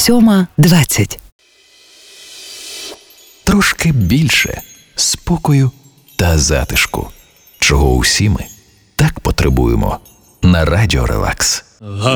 7:20. Трошки більше спокою та затишку, чого усі ми так потребуємо на Радіо Релакс.